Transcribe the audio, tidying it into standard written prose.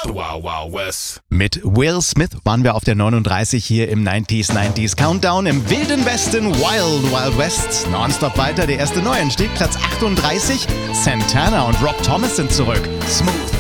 Wild Wild West. Mit Will Smith waren wir auf der 39 hier im 90s Countdown im wilden Westen Wild Wild West. Nonstop weiter, der erste Neuanstieg, Platz 38. Santana und Rob Thomas sind zurück. Smooth